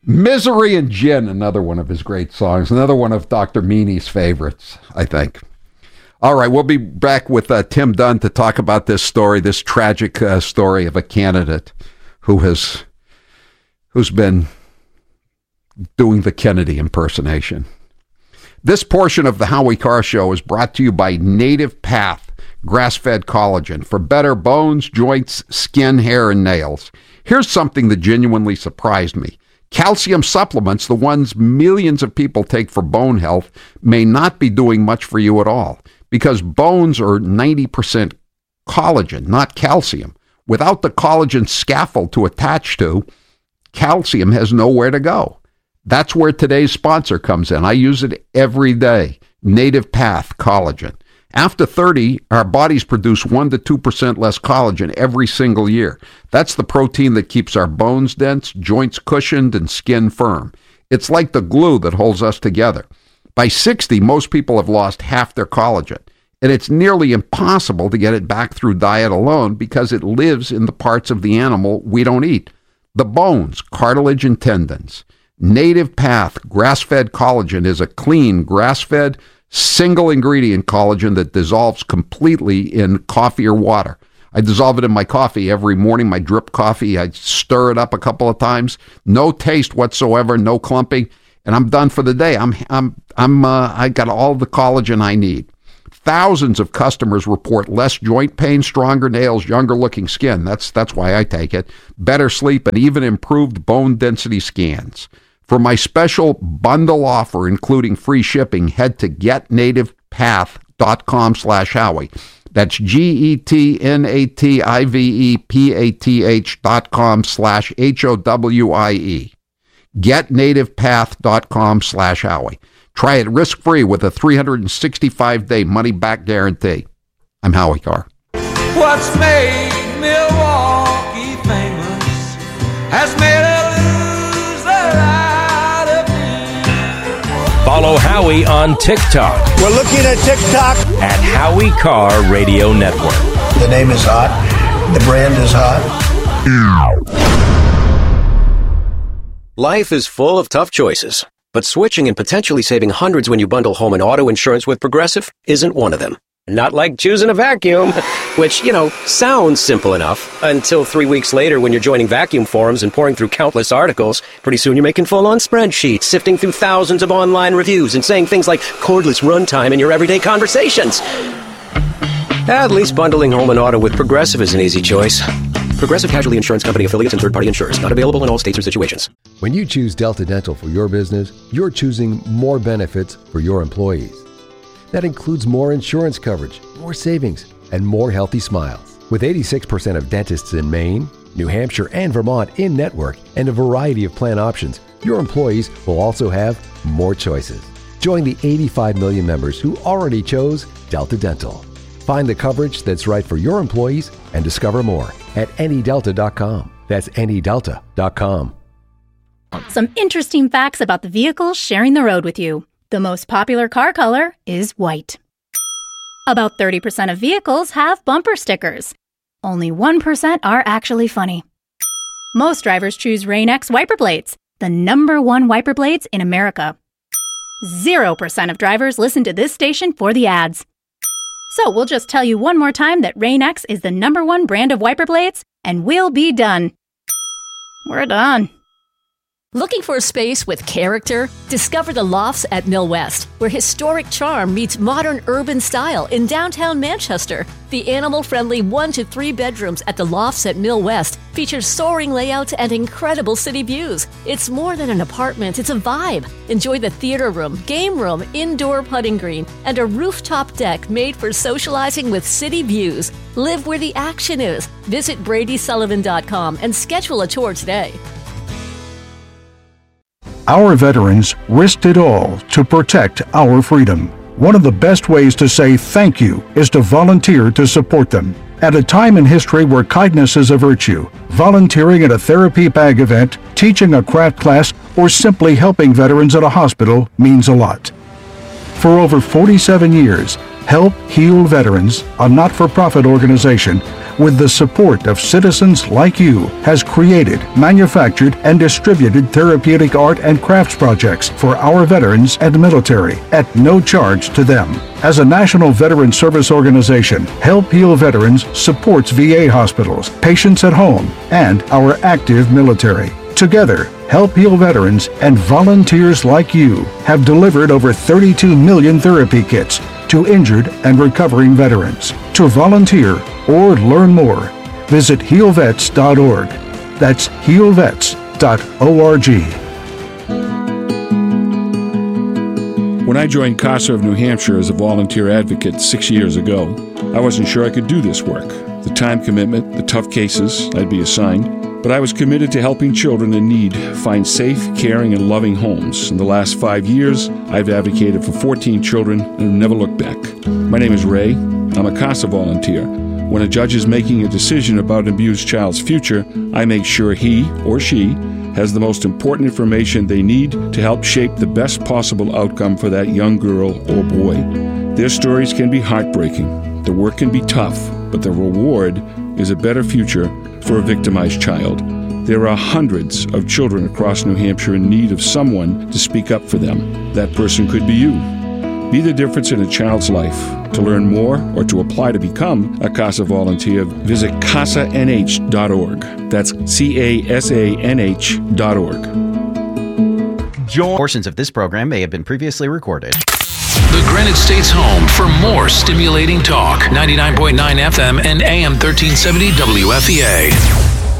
Misery and Gin, another one of his great songs, another one of Dr. Meany's favorites, I think. All right, we'll be back with Tim Dunn to talk about this story, this tragic story of a candidate who's been doing the Kennedy impersonation. This portion of the Howie Carr Show is brought to you by Native Path grass-fed collagen for better bones, joints, skin, hair, and nails. Here's something that genuinely surprised me. Calcium supplements, the ones millions of people take for bone health, may not be doing much for you at all because bones are 90% collagen, not calcium. Without the collagen scaffold to attach to, calcium has nowhere to go. That's where today's sponsor comes in. I use it every day. Native Path collagen. After 30, our bodies produce 1 to 2% less collagen every single year. That's the protein that keeps our bones dense, joints cushioned, and skin firm. It's like the glue that holds us together. By 60, most people have lost half their collagen, and it's nearly impossible to get it back through diet alone because it lives in the parts of the animal we don't eat. The bones, cartilage, and tendons. Native Path grass-fed collagen is a clean, grass-fed, single-ingredient collagen that dissolves completely in coffee or water. I dissolve it in my coffee every morning, my drip coffee. I stir it up a couple of times. No taste whatsoever, no clumping, and I'm done for the day. I got all the collagen I need. Thousands of customers report less joint pain, stronger nails, younger-looking skin. That's why I take it. Better sleep, and even improved bone density scans. For my special bundle offer, including free shipping, head to getnativepath.com/Howie. That's GETNATIVEPATH.com/HOWIE. Getnativepath.com/Howie. Try it risk-free with a 365-day money-back guarantee. I'm Howie Carr. What's made Milwaukee famous has made a loser out of me. Follow Howie on TikTok. We're looking at TikTok. At Howie Carr Radio Network. The name is hot. The brand is hot. Life is full of tough choices, but switching and potentially saving hundreds when you bundle home and auto insurance with Progressive isn't one of them. Not like choosing a vacuum, which, sounds simple enough until 3 weeks later when you're joining vacuum forums and pouring through countless articles. Pretty soon you're making full-on spreadsheets, sifting through thousands of online reviews and saying things like cordless runtime in your everyday conversations. At least bundling home and auto with Progressive is an easy choice. Progressive Casualty Insurance Company affiliates and third-party insurers. Not available in all states or situations. When you choose Delta Dental for your business, you're choosing more benefits for your employees. That includes more insurance coverage, more savings, and more healthy smiles. With 86% of dentists in Maine, New Hampshire, and Vermont in network and a variety of plan options, your employees will also have more choices. Join the 85 million members who already chose Delta Dental. Find the coverage that's right for your employees and discover more at anydelta.com. That's anydelta.com. Some interesting facts about the vehicles sharing the road with you. The most popular car color is white. About 30% of vehicles have bumper stickers. Only 1% are actually funny. Most drivers choose Rain-X wiper blades, the #1 wiper blades in America. 0% of drivers listen to this station for the ads. So we'll just tell you one more time that Rain-X is the #1 brand of wiper blades, and we'll be done. We're done. Looking for a space with character? Discover the Lofts at Mill West, where historic charm meets modern urban style in downtown Manchester. The animal-friendly 1 to 3 bedrooms at the Lofts at Mill West features soaring layouts and incredible city views. It's more than an apartment, it's a vibe. Enjoy the theater room, game room, indoor putting green, and a rooftop deck made for socializing with city views. Live where the action is. Visit BradySullivan.com and schedule a tour today. Our veterans risked it all to protect our freedom. One of the best ways to say thank you is to volunteer to support them. At a time in history where kindness is a virtue, volunteering at a therapy bag event, teaching a craft class, or simply helping veterans at a hospital means a lot. For over 47 years, Help Heal Veterans, a not-for-profit organization, with the support of citizens like you, has created, manufactured, and distributed therapeutic art and crafts projects for our veterans and military at no charge to them. As a national veteran service organization, Help Heal Veterans supports VA hospitals, patients at home, and our active military. Together, Help Heal Veterans and volunteers like you have delivered over 32 million therapy kits to injured and recovering veterans. To volunteer or learn more, visit healvets.org. That's healvets.org. When I joined CASA of New Hampshire as a volunteer advocate 6 years ago, I wasn't sure I could do this work. The time commitment, the tough cases I'd be assigned, but I was committed to helping children in need find safe, caring, and loving homes. In the last 5 years, I've advocated for 14 children and have never looked back. My name is Ray. I'm a CASA volunteer. When a judge is making a decision about an abused child's future, I make sure he or she has the most important information they need to help shape the best possible outcome for that young girl or boy. Their stories can be heartbreaking. The work can be tough, but the reward is a better future for a victimized child. There are hundreds of children across New Hampshire in need of someone to speak up for them. That person could be you. Be the difference in a child's life. To learn more or to apply to become a CASA volunteer, visit CASANH.org. That's CASANH.org. Portions of this program may have been previously recorded. The Granite State's home for more stimulating talk. 99.9 FM and AM 1370 WFEA.